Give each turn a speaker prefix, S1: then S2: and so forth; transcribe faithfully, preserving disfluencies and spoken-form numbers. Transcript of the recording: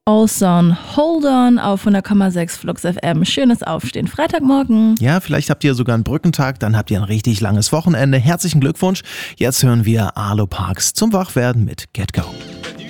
S1: Allsong Hold On auf hundert Komma sechs Flux F M. Schönes Aufstehen. Freitagmorgen.
S2: Ja, vielleicht habt ihr sogar einen Brückentag, dann habt ihr ein richtig langes Wochenende. Herzlichen Glückwunsch. Jetzt hören wir Arlo Parks zum Wachwerden mit Get Go.